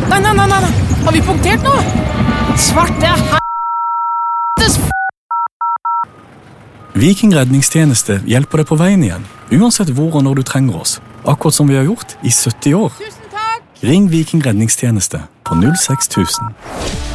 Nei. Har vi punktert nå? Svarte helvetes Viking redningstjeneste hjelper deg på veien igjen, uansett hvor og når du trenger oss. Akkurat som vi har gjort i 70 år. Tusen takk! Ring Viking redningstjeneste på 06000.